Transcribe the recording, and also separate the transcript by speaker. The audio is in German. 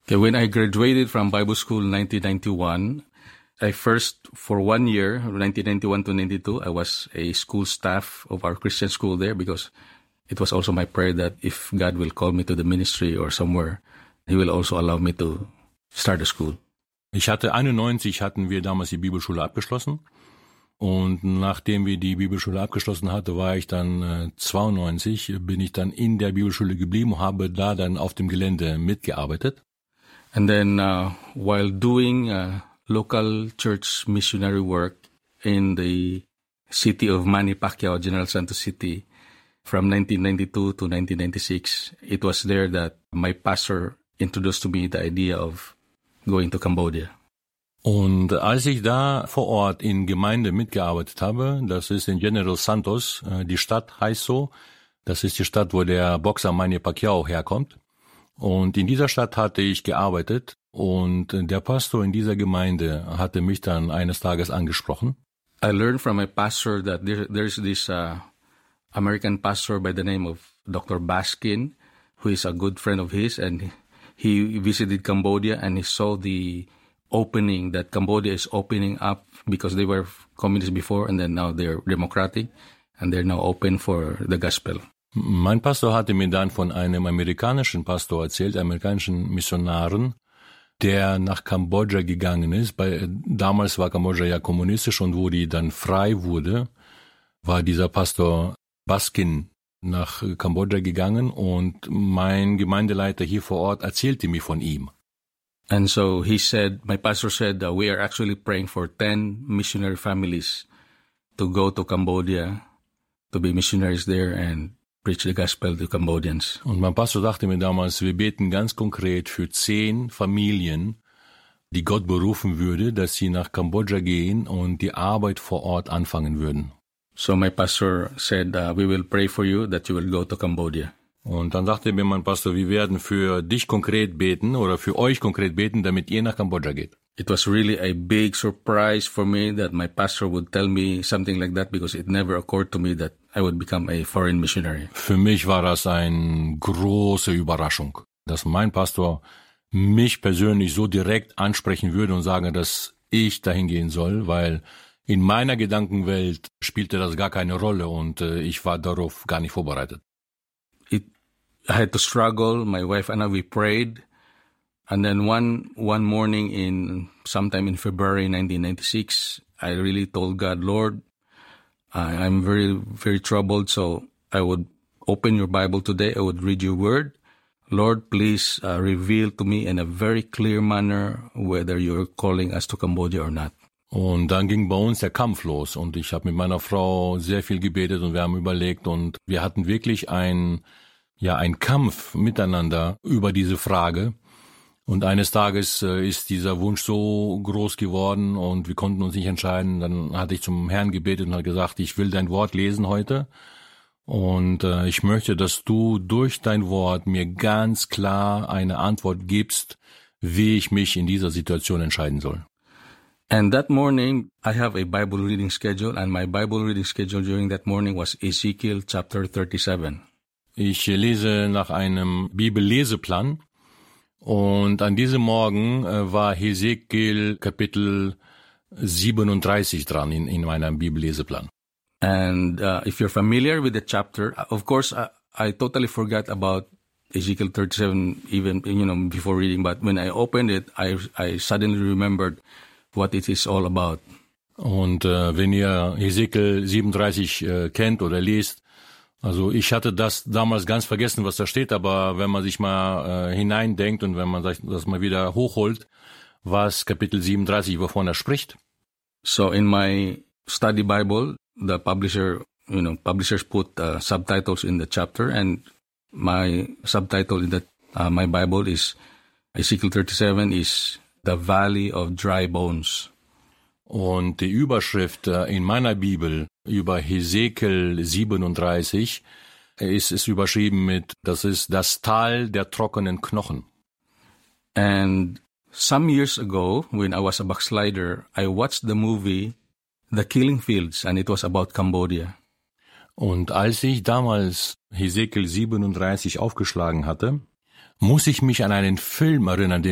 Speaker 1: Okay, when I graduated from Bible school in 1991, I first, for 1 year, 1991 to 92, I was a school staff of our Christian school there because it was also my prayer that if God will call me to the ministry or somewhere, He will also allow me to start a school.
Speaker 2: Ich hatte 91, hatten wir damals die Bibelschule abgeschlossen. Und nachdem wir die Bibelschule abgeschlossen hatten, war ich dann 92, bin ich dann in der Bibelschule geblieben, habe da dann auf dem Gelände mitgearbeitet.
Speaker 1: And then while doing local church missionary work in the city of Manny Pacquiao, General Santos City, from 1992 to 1996, it was there that my pastor introduced to me the idea of going to Cambodia.
Speaker 2: Und als ich da vor Ort in Gemeinde mitgearbeitet habe, das ist in General Santos, die Stadt heißt so, das ist die Stadt, wo der Boxer Manny Pacquiao herkommt. Und in dieser Stadt hatte ich gearbeitet und der Pastor in dieser Gemeinde hatte mich dann eines Tages angesprochen.
Speaker 1: I learned from my pastor that there's this American pastor by the name of Dr. Baskin, who is a good friend of his, and he visited Cambodia and he saw the opening that Cambodia is opening up because they were communist before and then now they're democratic and they're now open for the gospel.
Speaker 2: Mein Pastor hatte mir dann von einem amerikanischen Pastor erzählt, amerikanischen Missionaren, der nach Kambodscha gegangen ist. Damals war Kambodscha ja kommunistisch und wo die dann frei wurde, war dieser Pastor Baskin nach Kambodscha gegangen und mein Gemeindeleiter hier vor Ort erzählte mir von ihm.
Speaker 1: And so he said, my pastor said that we are actually praying for 10 missionary families to go to Cambodia, to be missionaries there and preach the gospel to Cambodians.
Speaker 2: Und mein Pastor sagte mir damals, wir beten ganz konkret für 10 Familien, die Gott berufen würde, dass sie nach Kambodscha gehen und die Arbeit vor Ort anfangen würden.
Speaker 1: So my pastor said, we will pray for you that you will go to Cambodia.
Speaker 2: Und dann sagte mir mein Pastor, wir werden für dich konkret beten oder für euch konkret beten, damit ihr nach Kambodscha geht.
Speaker 1: It was really a big surprise for me that my pastor would tell me something like that because it never occurred to me that I would become a foreign missionary.
Speaker 2: Für mich war das eine große Überraschung, dass mein Pastor mich persönlich so direkt ansprechen würde und sagen, dass ich dahin gehen soll, weil in meiner Gedankenwelt spielte das gar keine Rolle und ich war darauf gar nicht vorbereitet.
Speaker 1: I had to struggle. My wife and I, we prayed. And then one morning sometime in February 1996, I really told God, Lord, I'm very, very troubled. So I would open your Bible today. I would read your word. Lord, please reveal to me in a very clear manner whether you're calling us to Cambodia or not.
Speaker 2: Und dann ging bei uns der Kampf los und ich habe mit meiner Frau sehr viel gebetet und wir haben überlegt und wir hatten wirklich ein Kampf miteinander über diese Frage. Und eines Tages ist dieser Wunsch so groß geworden und wir konnten uns nicht entscheiden. Dann hatte ich zum Herrn gebetet und habe gesagt, ich will dein Wort lesen heute. Und ich möchte, dass du durch dein Wort mir ganz klar eine Antwort gibst, wie ich mich in dieser Situation entscheiden soll.
Speaker 1: And that morning, I have a Bible reading schedule, and my Bible reading schedule during that morning was Ezekiel chapter 37.
Speaker 2: Ich lese nach einem Bibelleseplan und an diesem Morgen war Hesekiel Kapitel 37 dran in meinem Bibelleseplan.
Speaker 1: And if you're familiar with the chapter, of course, I totally forgot about Ezekiel 37 even, before reading, but when I opened it, I suddenly remembered what it is all about.
Speaker 2: Und wenn ihr Hesekiel 37 kennt oder liest, also ich hatte das damals ganz vergessen, was da steht, aber wenn man sich mal hineindenkt und wenn man das mal wieder hochholt, was Kapitel 37, wovon er spricht.
Speaker 1: So in my study Bible, the publishers put subtitles in the chapter, and my subtitle in my Bible is Ezekiel 37 is The Valley of Dry Bones.
Speaker 2: Und die Überschrift in meiner Bibel über Hesekiel 37 ist überschrieben mit, das ist das Tal der trockenen Knochen.
Speaker 1: And some years ago, when I was a backslider, I watched the movie The Killing Fields, and it was about Cambodia.
Speaker 2: Und als ich damals Hesekiel 37 aufgeschlagen hatte, muss ich mich an einen Film erinnern,